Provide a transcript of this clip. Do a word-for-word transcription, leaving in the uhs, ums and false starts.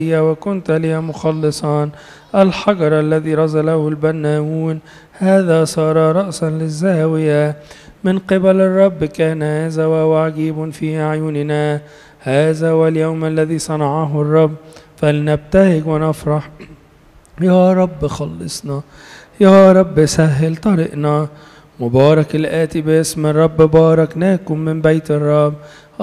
وكنت لي مخلصا. الحجر الذي رزله البناؤون هذا صار رأسا للزاوية. من قبل الرب كان هذا وهو عجيب في أعيننا. هذا واليوم الذي صنعه الرب فلنبتهج ونفرح. يا رب خلصنا، يا رب سهل طريقنا. مبارك الآتي باسم الرب، باركناكم من بيت الرب.